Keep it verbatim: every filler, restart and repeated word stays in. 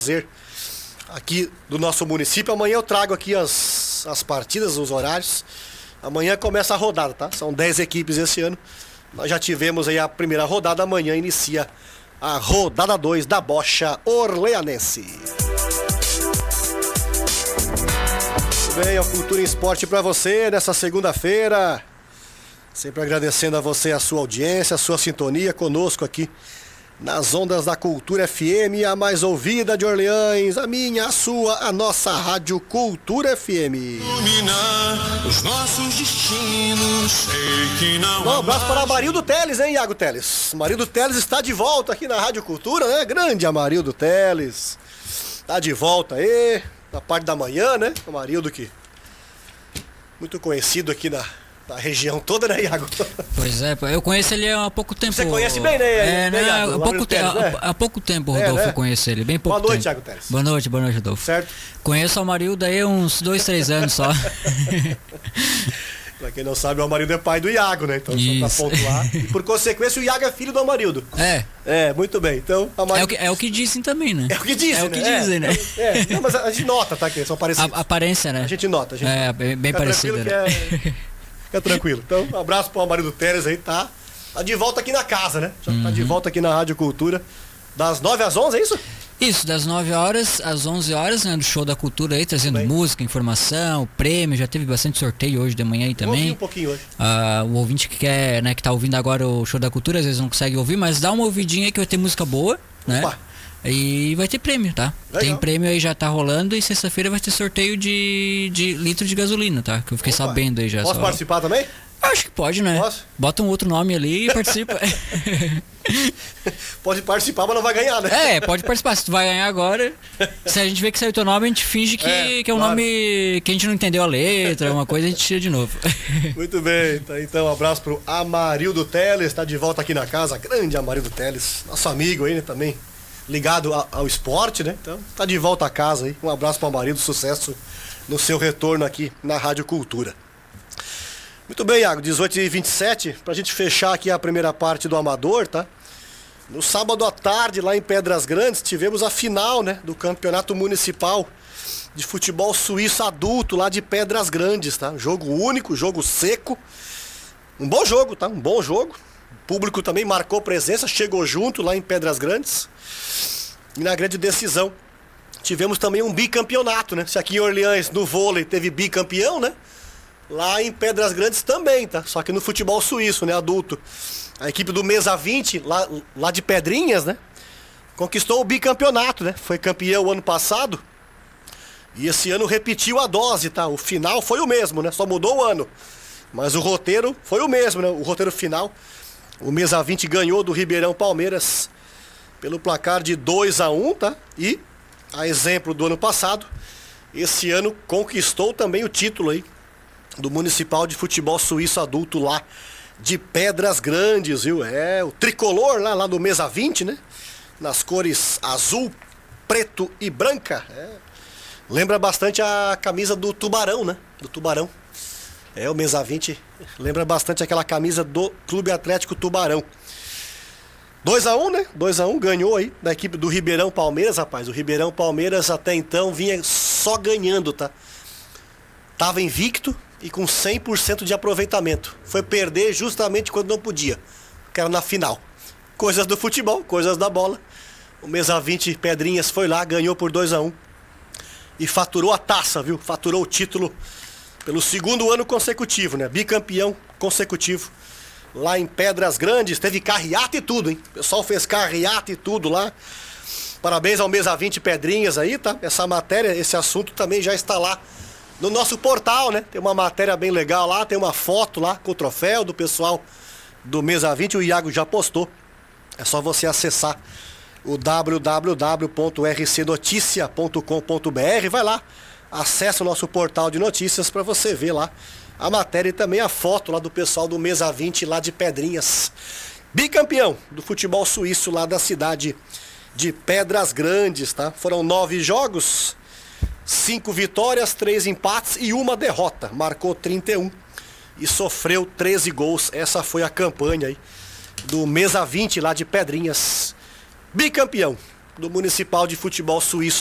prazer aqui do nosso município. Amanhã eu trago aqui as, as partidas, os horários. Amanhã começa a rodada, tá? São dez equipes esse ano. Nós já tivemos aí a primeira rodada, amanhã inicia a rodada dois da Bocha Orleanense. Muito bem, a Cultura e Esporte para você nessa segunda-feira. Sempre agradecendo a você a sua audiência, a sua sintonia conosco aqui nas ondas da Cultura F M, a mais ouvida de Orleans, a minha, a sua, a nossa Rádio Cultura F M. Iluminar os nossos destinos, sei que não. Um abraço para Amarildo Teles, hein, Iago Teles? Amarildo Teles está de volta aqui na Rádio Cultura, né? Grande Amarildo Teles. Está de volta aí, na parte da manhã, né? O Amarildo que muito conhecido aqui na da região toda, né, Iago? Pois é, eu conheço ele há pouco tempo. Você conhece bem, né, é, né, Iago? Há pouco, te, Teles, né? há, há pouco tempo, Rodolfo, é, né? Eu conheço ele, bem pouco tempo. Boa noite, tempo. Iago Teles. Boa noite, boa noite, Rodolfo. Certo. Conheço o Amarildo aí uns dois, três anos só. Pra quem não sabe, o Amarildo é pai do Iago, né? Então só pra pontuar. E por consequência, o Iago é filho do Amarildo. É. É, muito bem. Então, Amarildo... é, o que, é o que dizem também, né? É o que dizem, É o que né? dizem, é, né? É, não, mas a gente nota, tá? Que são parecidos. A aparência, né? A gente nota. A gente é, bem, bem parecido, né? É... Fica tranquilo. Então, um abraço pro Amarildo Teles aí, tá? Tá de volta aqui na casa, né? Já uhum. Tá de volta aqui na Rádio Cultura. Das nove às onze, é isso? Isso, das nove horas às onze horas, né? Do Show da Cultura aí, trazendo bem. música, informação, prêmio. Já teve bastante sorteio hoje de manhã aí também. Eu ouvi um pouquinho hoje. Ah, o ouvinte que quer, né, que tá ouvindo agora o Show da Cultura, às vezes não consegue ouvir, mas dá uma ouvidinha aí que vai ter música boa, né? Opa. E vai ter prêmio, tá? Legal. Tem prêmio aí, já tá rolando, e sexta-feira vai ter sorteio de, de litro de gasolina, tá? Que eu fiquei Opa. sabendo aí já. Posso só... participar também? Acho que pode, né? Posso? Bota um outro nome ali e participa. Pode participar, mas não vai ganhar, né? É, pode participar. Se tu vai ganhar agora, se a gente vê que saiu teu nome, a gente finge que é, que é um claro. nome que a gente não entendeu a letra, uma coisa, a gente tira de novo. Muito bem, tá, então um abraço pro Amarildo Teles, tá de volta aqui na casa, grande Amarildo Teles, nosso amigo aí, né, também, ligado a, ao esporte, né? Então, tá de volta a casa aí. Um abraço pro Amarildo, sucesso no seu retorno aqui na Rádio Cultura. Muito bem, Iago, dezoito e vinte e sete, pra gente fechar aqui a primeira parte do Amador, tá? No sábado à tarde, lá em Pedras Grandes, tivemos a final, né, do Campeonato Municipal de Futebol Suíço Adulto, lá de Pedras Grandes, tá? Jogo único, jogo seco. Um bom jogo, tá? Um bom jogo. O público também marcou presença, chegou junto lá em Pedras Grandes. E na grande decisão, tivemos também um bicampeonato, né? Se aqui em Orleans, no vôlei, teve bicampeão, né? Lá em Pedras Grandes também, tá? Só que no futebol suíço, né? Adulto. A equipe do Mesa vinte, lá, lá de Pedrinhas, né? Conquistou o bicampeonato, né? Foi campeão ano passado. E esse ano repetiu a dose, tá? O final foi o mesmo, né? Só mudou o ano. Mas o roteiro foi o mesmo, né? O roteiro final. O Mesa vinte ganhou do Ribeirão Palmeiras pelo placar de dois a um, tá? E, a exemplo do ano passado, esse ano conquistou também o título aí do Municipal de Futebol Suíço Adulto lá de Pedras Grandes, viu? É, o tricolor lá, lá do Mesa vinte, né? Nas cores azul, preto e branca. É. Lembra bastante a camisa do Tubarão, né? Do Tubarão. É, o Mesa vinte lembra bastante aquela camisa do Clube Atlético Tubarão. dois a um, né? dois a um, ganhou aí da equipe do Ribeirão Palmeiras, rapaz. O Ribeirão Palmeiras até então vinha só ganhando, tá? Tava invicto e com cem por cento de aproveitamento. Foi perder justamente quando não podia, que era na final. Coisas do futebol, coisas da bola. O Mesa vinte Pedrinhas foi lá, ganhou por dois a um. E faturou a taça, viu? Faturou o título pelo segundo ano consecutivo, né? Bicampeão consecutivo. Lá em Pedras Grandes, teve carreata e tudo, hein? O pessoal fez carreata e tudo lá. Parabéns ao Mesa vinte Pedrinhas aí, tá? Essa matéria, esse assunto também já está lá no nosso portal, né? Tem uma matéria bem legal lá, tem uma foto lá com o troféu do pessoal do Mesa vinte, o Iago já postou. É só você acessar o w w w ponto r c noticia ponto com ponto b r, vai lá, acessa o nosso portal de notícias para você ver lá a matéria e também a foto lá do pessoal do Mesa vinte lá de Pedrinhas. Bicampeão do futebol suíço lá da cidade de Pedras Grandes, tá? Foram nove jogos, cinco vitórias, três empates e uma derrota. Marcou trinta e um e sofreu treze gols. Essa foi a campanha aí do Mesa vinte lá de Pedrinhas. Bicampeão do Municipal de Futebol Suíço